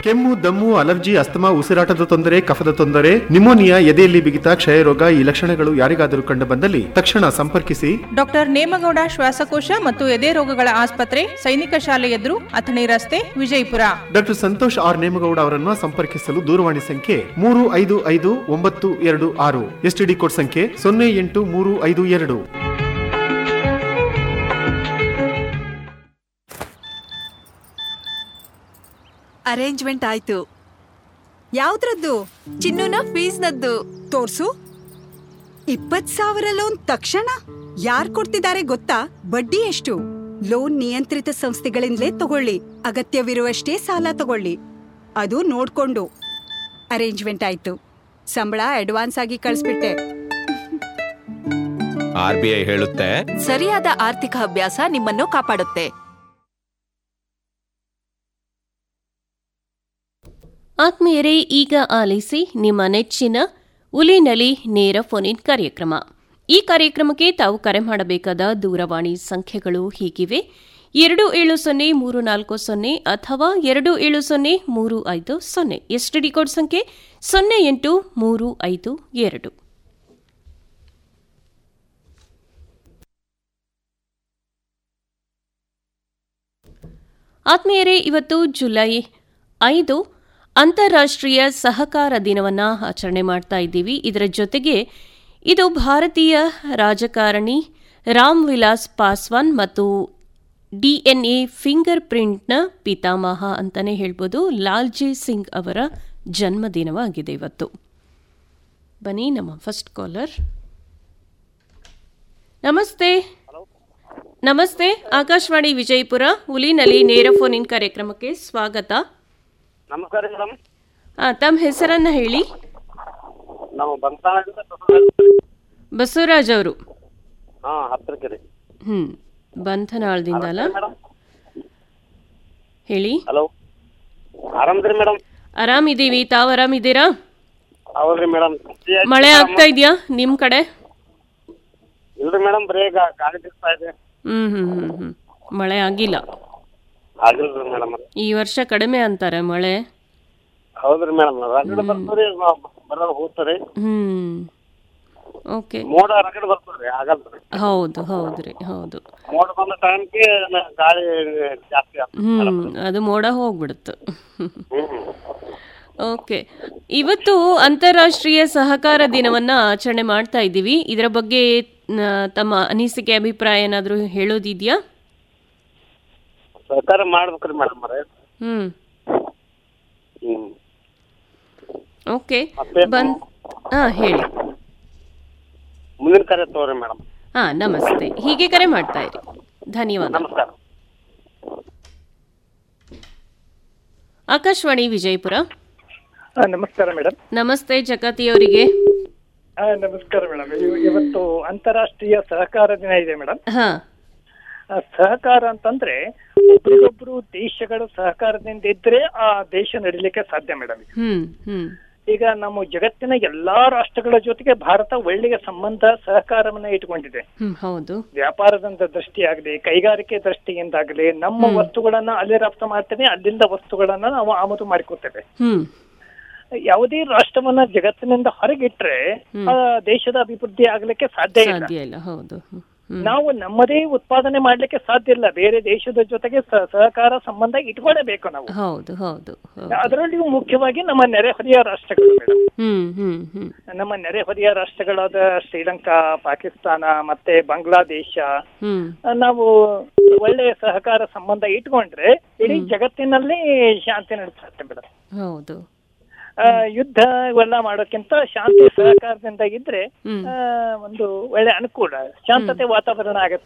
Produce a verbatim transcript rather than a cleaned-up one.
ಕೆಮ್ಮು, ದಮ್ಮು, allergy, asthma, ಉಸಿರಾಟದ ತೊಂದರೆ, ಕಫದ ತೊಂದರೆ, ನಿಮೋನಿಯಾ, ಎದೆಯಲ್ಲಿ ಬಿಗಿತ, ಕ್ಷಯರೋಗ ಈ ಲಕ್ಷಣಗಳು ಯಾರಿಗಾದರೂ ಕಂಡು ಬಂದಲ್ಲಿ ತಕ್ಷಣ ಸಂಪರ್ಕಿಸಿ ಡಾಕ್ಟರ್ ನೇಮಗೌಡ ಶ್ವಾಸಕೋಶ ಮತ್ತು ಎದೆ ರೋಗಗಳ ಆಸ್ಪತ್ರೆ, ಸೈನಿಕ ಶಾಲೆ ಎದುರು, ಅಥಣಿ ರಸ್ತೆ, ವಿಜಯಪುರ. ಡಾಕ್ಟರ್ ಸಂತೋಷ್ ಆರ್ ನೇಮಗೌಡ ಅವರನ್ನು ಸಂಪರ್ಕಿಸಲು ದೂರವಾಣಿ ಸಂಖ್ಯೆ ಮೂರು ಐದು ಐದು ಒಂಬತ್ತು ಎರಡು ಆರು, ಎಸ್ಟಿಡಿ ಕೋಡ್ ಸಂಖ್ಯೆ ಸೊನ್ನೆ ಎಂಟು ಮೂರು ಐದು ಎರಡು. ಅರೇಂಜ್ಮೆಂಟ್ ಆಯ್ತು. ಯಾವ್ದ್ರದ್ದು? ಚಿನ್ನುನ ಫೀಸ್ನದ್ದು ತೋರ್ಸು. ಇಪ್ಪತ್ ಸಾವಿರ ಲೋನ್ ತಕ್ಷಣ ಯಾರ್ ಕೊಡ್ತಿದ್ದಾರೆ ಗೊತ್ತಾ? ಬಡ್ಡಿ ಎಷ್ಟು? ಲೋನ್ ನಿಯಂತ್ರಿತ ಸಂಸ್ಥೆಗಳಿಂದಲೇ ತಗೊಳ್ಳಿ. ಅಗತ್ಯವಿರುವಷ್ಟೇ ಸಾಲ ತಗೊಳ್ಳಿ, ಅದು ನೋಡ್ಕೊಂಡು. ಅರೇಂಜ್ಮೆಂಟ್ ಆಯ್ತು. ಸಂಬಳ ಅಡ್ವಾನ್ಸ್ ಆಗಿ ಕಳಿಸ್ಬಿಟ್ಟೆ. ಆರ್ ಬಿ ಐ ಹೇಳುತ್ತೆ, ಸರಿಯಾದ ಆರ್ಥಿಕ ಅಭ್ಯಾಸ ನಿಮ್ಮನ್ನು ಕಾಪಾಡುತ್ತೆ. ಆತ್ಮೀಯರೇ, ಈಗ ಆಲಿಸಿ ನಿಮ್ಮ ನೆಚ್ಚಿನ ಉಲಿನಲಿ ನೇರ ಫೋನ್ ಕಾರ್ಯಕ್ರಮ. ಈ ಕಾರ್ಯಕ್ರಮಕ್ಕೆ ತಾವು ಕರೆ ಮಾಡಬೇಕಾದ ದೂರವಾಣಿ ಸಂಖ್ಯೆಗಳು ಹೀಗಿವೆ: ಎರಡು ಏಳು ಸೊನ್ನೆ ಮೂರು ನಾಲ್ಕು ಸೊನ್ನೆ ಅಥವಾ ಎರಡು ಏಳು ಸೊನ್ನೆ ಮೂರು ಐದು ಸೊನ್ನೆ. ಎಸ್ಟಿಡಿ ಕೋಡ್ ಸಂಖ್ಯೆ ಸೊನ್ನೆ ಎಂಟು ಮೂರು ಐದು ಎರಡು. ಆತ್ಮೀಯರೇ, ಇವತ್ತು ಜುಲೈ ಐದು ಅಂತಾರಾಷ್ಟ್ರೀಯ ಸಹಕಾರ ದಿನವನ್ನು ಆಚರಣೆ ಮಾಡ್ತಾ ಇದ್ದೀವಿ. ಇದರ ಜೊತೆಗೆ ಇದು ಭಾರತೀಯ ರಾಜಕಾರಣಿ ರಾಮ್ ವಿಲಾಸ್ ಪಾಸ್ವಾನ್ ಮತ್ತು ಡಿಎನ್ಎ ಫಿಂಗರ್ ಪ್ರಿಂಟ್ನ ಪಿತಾಮಹ ಅಂತಾನೆ ಹೇಳ್ಬೋದು ಲಾಲ್ಜಿ ಸಿಂಗ್ ಅವರ ಜನ್ಮದಿನವಾಗಿದೆ ಇವತ್ತು. ಬನ್ನಿ ನಮ್ಮ ಫಸ್ಟ್ ಕಾಲರ್. ನಮಸ್ತೆ. ನಮಸ್ತೆ, ಆಕಾಶವಾಣಿ ವಿಜಯಪುರ ಉಲಿನಲ್ಲಿ ನೇರ ಫೋನ್ ಇನ್ ಕಾರ್ಯಕ್ರಮಕ್ಕೆ ಸ್ವಾಗತ. ನಮಸ್ಕಾರ ಮೇಡಮ್. ತಮ್ಮ ಹೆಸರನ್ನ ಹೇಳಿ. ನಾವು ಬಸವರಾಜ್ ಅವರು. ಹಾ, ಹತ್ತಿರಕೆರೆ. ಹ್ಮ್ ಬಂಧನಾಳದಿಂದ ಅಲ್ಲ? ಹೇಳಿ. Hello, ಆರಾಮದ್ರಿ madam? ಆರಾಮಿದ್ದೀವಿ, ತಾವ್ ಆರಾಮಿದ್ದೀರಾ? ಹೌದ್ರಿ ಮೇಡಮ್. ಮಳೆ ಆಗ್ತಾ ಇದೆಯಾ ನಿಮ್ ಕಡೆ? ಇಲ್ರಿ ಮೇಡಮ್, ಬರೀ ಗಾಳಿ ಬೀಸ್ತಾ ಇದೆ. ಹ್ಮ್ ಹ್ಮ್ ಹ್ಮ್ ಹ್ಮ್ ಮಳೆ ಆಗಿಲ್ಲ. ಆಗಿಲ್ರಿ ಮೇಡಮ್. ಈ ವರ್ಷ ಕಡಿಮೆ ಅಂತಾರೆ ಮಳೆ. ಹೌದ್ರಿ ಮೇಡಮ್, ರಗಡ್ ಬರ್ತದ್ರಿ, ಬರೋದು ಹೋಗ್ತಾರೆ. ಹ್ಮ್ ಓಕೆ. ಮೋಡ ರಗಡ್ ಬರ್ತದ್ರಿ, ಆಗಲ್ರಿ. ಹೌದು ಹೌದ್ರಿ, ಹೌದು. ಮೋಡ ಬಂದ ಟೈಮ್ಗೆ ಗಾಳಿ ಜಾಸ್ತಿ ಆಗ್ತದೆ. ಹ್ಮ್ ಅದು ಮೋಡ ಹೋಗ್ಬಿಡುತ್ತೆ. ಓಕೆ, ಇವತ್ತು ಅಂತಾರಾಷ್ಟ್ರೀಯ ಸಹಕಾರ ದಿನವನ್ನ ಆಚರಣೆ ಮಾಡ್ತಾ ಇದ್ದೀವಿ. ಇದರ ಬಗ್ಗೆ ತಮ್ಮ ಅನಿಸಿಕೆ, ಅಭಿಪ್ರಾಯ ಏನಾದರೂ ಹೇಳೋದಿದ್ಯಾ? ಸಹಕಾರ ಮಾಡ್ಬೇಕ್ರಿ ಮೇಡಮ್. ಹ್ಮ್ ಹ್ಮ್ ಓಕೆ, ಬಂದ್ ಹಾ ಹೇಳಿ. ಮುಂದಿನ ಕರೆ ತಗೋರಿ ಮೇಡಮ್. ಹಾ ನಮಸ್ತೆ, ಹೀಗೆ ಕರೆ ಮಾಡ್ತಾ ಇರಿ. ಧನ್ಯವಾದ. ನಮಸ್ಕಾರ. ಆಕಾಶವಾಣಿ ವಿಜಯಪುರ. ನಮಸ್ಕಾರ ಮೇಡಮ್. ನಮಸ್ತೆ ಜಗತಿ ಅವರಿಗೆ. ನಮಸ್ಕಾರ ಮೇಡಮ್. ಇವತ್ತು ಅಂತಾರಾಷ್ಟ್ರೀಯ ಸಹಕಾರ ದಿನ ಇದೆ ಮೇಡಮ್. ಹಾ, ಸಹಕಾರ ಅಂತಂದ್ರೆ ಒಬ್ರಿಗೊಬ್ರು ದೇಶಗಳು ಸಹಕಾರದಿಂದ ಇದ್ರೆ ಆ ದೇಶ ನಡಿಲಿಕ್ಕೆ ಸಾಧ್ಯ ಮೇಡಮ್. ಹ್ಮ್ ಹ್ಮ್ ಈಗ ನಮ್ಮ ಜಗತ್ತಿನ ಎಲ್ಲಾ ರಾಷ್ಟ್ರಗಳ ಜೊತೆಗೆ ಭಾರತ ಒಳ್ಳೆಯ ಸಂಬಂಧ ಸಹಕಾರವನ್ನ ಇಟ್ಕೊಂಡಿದೆ. ಹೌದು. ವ್ಯಾಪಾರದಂತ ದೃಷ್ಟಿಯಾಗಲಿ, ಕೈಗಾರಿಕೆ ದೃಷ್ಟಿಯಿಂದಾಗಲಿ, ನಮ್ಮ ವಸ್ತುಗಳನ್ನ ಅಲ್ಲಿ ರಫ್ತು ಮಾಡ್ತೇವೆ, ಅಲ್ಲಿಂದ ವಸ್ತುಗಳನ್ನ ನಾವು ಆಮದು ಮಾಡಿಕೊಳ್ತೇವೆ. ಹ್ಮ್ ಯಾವುದೇ ರಾಷ್ಟ್ರವನ್ನ ಜಗತ್ತಿನಿಂದ ಹೊರಗಿಟ್ರೆ ಆ ದೇಶದ ಅಭಿವೃದ್ಧಿ ಆಗ್ಲಿಕ್ಕೆ ಸಾಧ್ಯ ಇಲ್ಲ. ಹೌದು. ನಾವು ನಮ್ಮದೇ ಉತ್ಪಾದನೆ ಮಾಡ್ಲಿಕ್ಕೆ ಸಾಧ್ಯ ಇಲ್ಲ, ಬೇರೆ ದೇಶದ ಜೊತೆಗೆ ಸಹಕಾರ ಸಂಬಂಧ ಇಟ್ಕೊಳ್ಳೇಬೇಕು ನಾವು. ಹೌದು ಹೌದು. ಅದರಲ್ಲಿಯೂ ಮುಖ್ಯವಾಗಿ ನಮ್ಮ ನೆರೆಹೊರೆಯ ರಾಷ್ಟ್ರಗಳು ಮೇಡಮ್. ಹ್ಮ್ ಹ್ಮ್ ಹ್ಮ್ ನಮ್ಮ ನೆರೆಹೊರೆಯ ರಾಷ್ಟ್ರಗಳಾದ ಶ್ರೀಲಂಕಾ, ಪಾಕಿಸ್ತಾನ ಮತ್ತೆ ಬಾಂಗ್ಲಾದೇಶ, ನಾವು ಒಳ್ಳೆಯ ಸಹಕಾರ ಸಂಬಂಧ ಇಟ್ಕೊಂಡ್ರೆ ಇಡೀ ಜಗತ್ತಿನಲ್ಲಿ ಶಾಂತಿ ನಡೆಸುತ್ತೆ ಮೇಡಮ್. ಹೌದು. ಯುದ್ಧ ಇವೆಲ್ಲ ಮಾಡೋಕ್ಕಿಂತ ಶಾಂತಿ ಸಹಕಾರದಿಂದ ಇದ್ರೆ ಒಂದು ಒಳ್ಳೆ ಅನುಕೂಲ, ಶಾಂತತೆ ವಾತಾವರಣ ಆಗುತ್ತೆ.